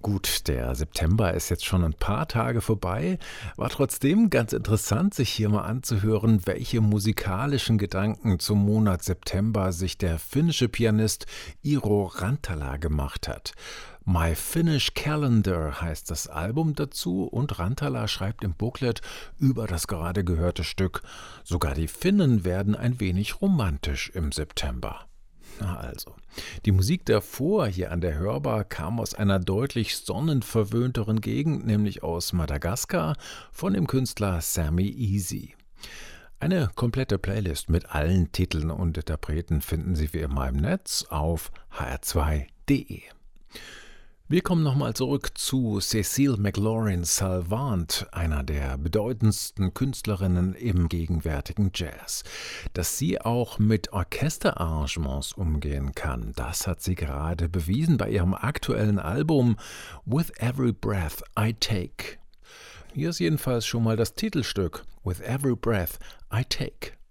Gut, der September ist jetzt schon ein paar Tage vorbei, war trotzdem ganz interessant, sich hier mal anzuhören, welche musikalischen Gedanken zum Monat September sich der finnische Pianist Iro Rantala gemacht hat. My Finnish Calendar heißt das Album dazu und Rantala schreibt im Booklet über das gerade gehörte Stück. Sogar die Finnen werden ein wenig romantisch im September. Na also, die Musik davor hier an der Hörbar kam aus einer deutlich sonnenverwöhnteren Gegend, nämlich aus Madagaskar, von dem Künstler Sammy Easy. Eine komplette Playlist mit allen Titeln und Interpreten finden Sie wie immer im Netz auf hr2.de. Wir kommen nochmal zurück zu Cécile McLaurin-Salvant, einer der bedeutendsten Künstlerinnen im gegenwärtigen Jazz. Dass sie auch mit Orchesterarrangements umgehen kann, das hat sie gerade bewiesen bei ihrem aktuellen Album With Every Breath I Take. Hier ist jedenfalls schon mal das Titelstück With Every Breath I Take.